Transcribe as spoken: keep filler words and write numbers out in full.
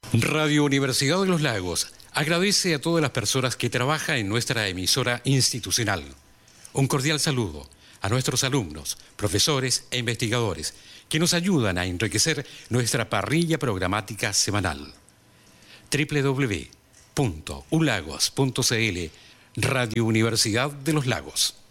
Radio Universidad de los Lagos agradece a todas las personas que trabajan en nuestra emisora institucional. Un cordial saludo a nuestros alumnos, profesores e investigadores que nos ayudan a enriquecer nuestra parrilla programática semanal. doble u doble u doble u punto ulagos punto c l Radio Universidad de los Lagos.